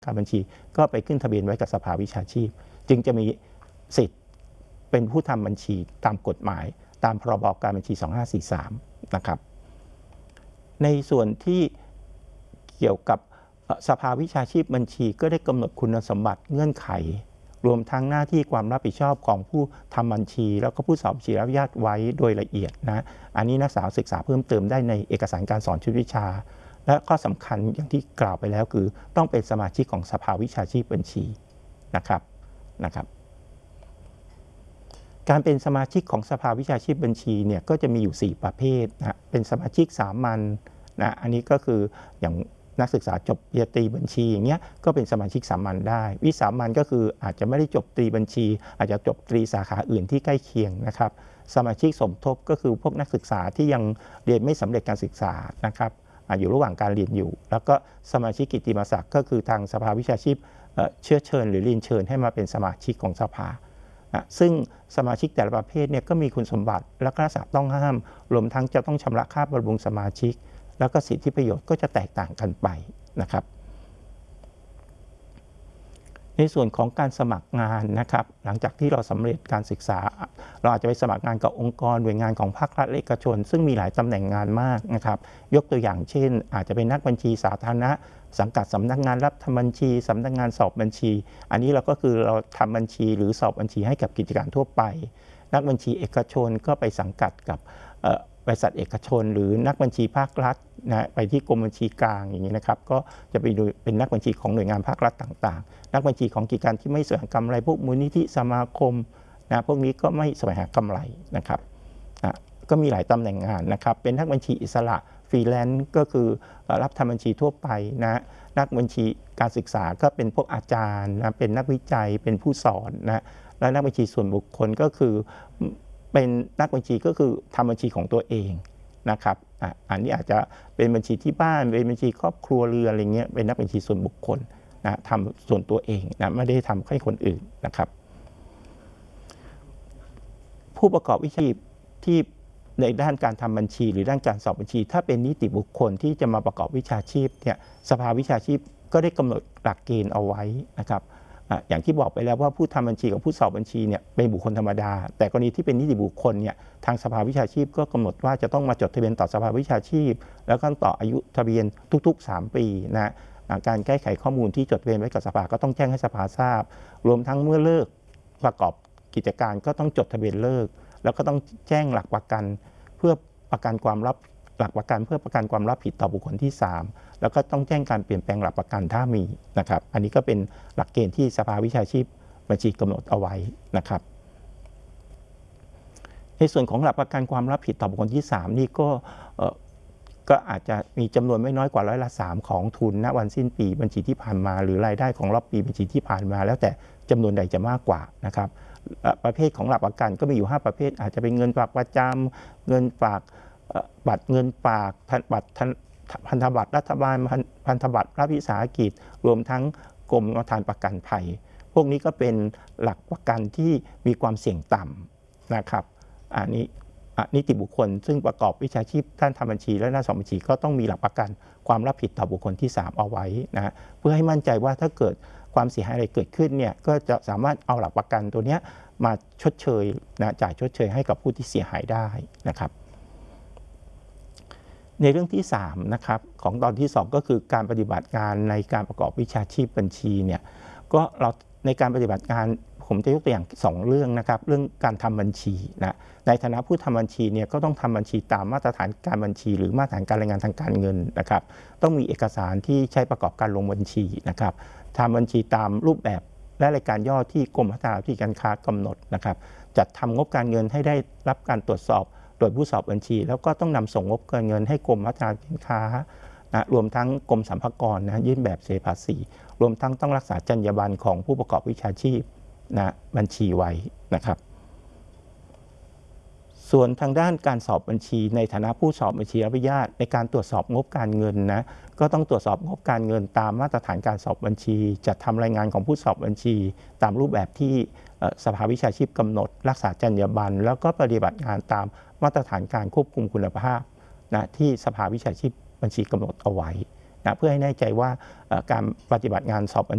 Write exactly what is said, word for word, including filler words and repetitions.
การบัญชีก็ไปขึ้นทะเบียนไว้กับสภาวิชาชีพจึงจะมีสิทธิ์เป็นผู้ทำบัญชีตามกฎหมายตามพรบการบัญชีสองห้าสี่สามนะครับในส่วนที่เกี่ยวกับสภาวิชาชีพบัญชีก็ได้กำหนดคุณสมบัติเงื่อนไขรวมทั้งหน้าที่ความรับผิดชอบของผู้ทำบัญชีแล้วก็ผู้สอบบัญชีรับอนุญาตไว้โดยละเอียดนะอันนี้นักศึกษาศึกษาเพิ่มเติมได้ในเอกสารการสอนชุดวิชาและข้อสำคัญอย่างที่กล่าวไปแล้วคือต้องเป็นสมาชิกของสภาวิชาชีพบัญชีนะครับนะครับการเป็นสมาชิกของสภาวิชาชีพบัญชีเนี่ยก็จะมีอยู่สี่ประเภทนะเป็นสมาชิกสามัญนะอันนี้ก็คืออย่างนักศึกษาจบปริญญาตรีบัญชีอย่างเงี้ยก็เป็นสมาชิกสามัญได้วิสามัญก็คืออาจจะไม่ได้จบตรีบัญชีอาจจะจบตรีสาขาอื่นที่ใกล้เคียงนะครับสมาชิกสมทบก็คือพวกนักศึกษาที่ยังเรียนไม่สำเร็จการศึกษานะครับอยู่ระหว่างการเรียนอยู่แล้วก็สมาชิกกิตติมศักดิ์ก็คือทางสภาวิชาชีพเชื้อเชิญหรือเรียนเชิญให้มาเป็นสมาชิกของสภาซึ่งสมาชิกแต่ละประเภทเนี่ยก็มีคุณสมบัติและลักษณะต้องห้ามรวมทั้งจะต้องชำระค่าบำรุงสมาชิกแล้วก็สิทธิประโยชน์ก็จะแตกต่างกันไปนะครับในส่วนของการสมัครงานนะครับหลังจากที่เราสำเร็จการศึกษาเราอาจจะไปสมัครงานกับองค์กรหน่วยงานของภาครัฐเอกชนซึ่งมีหลายตำแหน่งงานมากนะครับยกตัวอย่างเช่นอาจจะเป็นนักบัญชีสาธารณะสังกัดสำนักงานรับทำบัญชีสำนักงานสอบบัญชีอันนี้เราก็คือเราทำบัญชีหรือสอบบัญชีให้กับกิจการทั่วไปนักบัญชีเอกชนก็ไปสังกัดกับบริษัทเอกชนหรือนักบัญชีภาครัฐนะไปที่กรมบัญชีกลางอย่างนี้นะครับก็จะไปดูเป็นนักบัญชีของหน่วยงานภาครัฐต่างๆนักบัญชีของกิจการที่ไม่แสวงกำไรพวกมูลนิธิสมาคมนะพวกนี้ก็ไม่แสวงหากำไรนะครับนะก็มีหลายตำแหน่งงานนะครับเป็นนักบัญชีอิสระฟรีแลนซ์ก็คือรับทำบัญชีทั่วไปนะนักบัญชีการศึกษาก็เป็นพวกอาจารย์นะเป็นนักวิจัยเป็นผู้สอนนะและนักบัญชีส่วนบุคคลก็คือเป็นนักบัญชีก็คือทำบัญชีของตัวเองนะครับอันนี้อาจจะเป็นบัญชีที่บ้านเป็นบัญชีครอบครัวเรือนอะไรเงี้ยเป็นนักบัญชีส่วนบุคคลนะทำส่วนตัวเองนะไม่ได้ทำให้คนอื่นนะครับผู้ประกอบวิชาชีพที่ในด้านการทำบัญชีหรือด้านการสอบบัญชีถ้าเป็นนิติบุคคลที่จะมาประกอบวิชาชีพเนี่ยสภาวิชาชีพก็ได้กำหนดหลักเกณฑ์เอาไว้นะครับอย่างที่บอกไปแล้วว่าผู้ทำบัญชีกับผู้สอบบัญชีเนี่ยเป็นบุคคลธรรมดาแต่กรณีที่เป็นนิติบุคคลเนี่ยทางสภาวิชาชีพก็กำหนดว่าจะต้องมาจดทะเบียนต่อสภาวิชาชีพแล้วก็ต่ออายุทะเบียนทุกๆสามปีนะการแก้ไขข้อมูลที่จดทะเบียนไว้กับสภาก็ต้องแจ้งให้สภาทราบรวมทั้งเมื่อเลิกประกอบกิจการก็ต้องจดทะเบียนเลิกแล้วก็ต้องแจ้งหลักประกันเพื่อประกันความรับหลักประกันเพื่อประกันความรับผิดต่อบุคคลที่สามแล้วก็ต้องแจ้งการเปลี่ยนแปลงหลักประกันถ้ามีนะครับอันนี้ก็เป็นหลักเกณฑ์ที่สภาวิชาชีพบัญชีกำหนดเอาไว้นะครับในส่วนของหลักประกันความรับผิดต่อบุคคลที่สามนี่ก็ก็อาจจะมีจำนวนไม่น้อยกว่าร้อยละสามของทุนณวันสิ้นปีบัญชีที่ผ่านมาหรือรายได้ของรอบปีบัญชีที่ผ่านมาแล้วแต่จำนวนใดจะมากกว่านะครับประเภทของหลักประกันก็มีอยู่ห้าประเภทอาจจะเป็นเงินฝากประจำเงินฝากบัตรเงินฝากบัตรพันธบัตรรัฐบาลพันธบัตรรัฐวิสาหกิจรวมทั้งกรมธรรม์ประกันภัยพวกนี้ก็เป็นหลักประกันที่มีความเสี่ยงต่ำนะครับอันนี้นิติบุคคลซึ่งประกอบวิชาชีพด้านทำบัญชีและด้านสอบบัญชีก็ต้องมีหลักประกันความรับผิดต่อบุคคลที่สามเอาไว้นะเพื่อให้มั่นใจว่าถ้าเกิดความเสียหายอะไรเกิดขึ้นเนี่ยก็จะสามารถเอาหลักประกันตัวนี้มาชดเชยนะจ่ายชดเชยให้กับผู้ที่เสียหายได้นะครับในเรื่องที่สามนะครับของตอนที่สองก็คือการปฏิบัติงานในการประกอบวิชาชีพบัญชีเนี่ยก็เราในการปฏิบัติงานผมจะยกตัวอย่างสองเรื่องนะครับเรื่องการทำบัญชีนะในฐานะผู้ทำบัญชีเนี่ยก็ต้องทำบัญชีตามมาตรฐานการบัญชีหรือมาตรฐานการรายงานทางการเงินนะครับต้องมีเอกสารที่ใช้ประกอบการลงบัญชีนะครับทำบัญชีตามรูปแบบและรายการย่อที่กรมพัฒนาธุรกิจการค้ากำหนดนะครับจัดทำงบการเงินให้ได้รับการตรวจสอบโดยผู้สอบบัญชีแล้วก็ต้องนำส่งงบการเงินให้กรมพัฒนาการค้านะรวมทั้งกรมสรรพากรนะยื่นแบบเสียภาษีรวมทั้งต้องรักษาจรรยาบรรณของผู้ประกอบวิชาชีพนะบัญชีไว้นะครับส่วนทางด้านการสอบบัญชีในฐานะผู้สอบบัญชีรับอนุญาตในการตรวจสอบงบการเงินนะก็ต้องตรวจสอบงบการเงินตามมาตรฐานการสอบบัญชีจัดทำรายงานของผู้สอบบัญชีตามรูปแบบที่สภาวิชาชีพกำหนดรักษาจรรยาบรรณแล้วก็ปฏิบัติงานตามมาตรฐานการควบคุมคุณภาพนะที่สภาวิชาชีพบัญชีกำหนดเอาไว้นะเพื่อให้แน่ใจว่าการปฏิบัติงานสอบบัญชี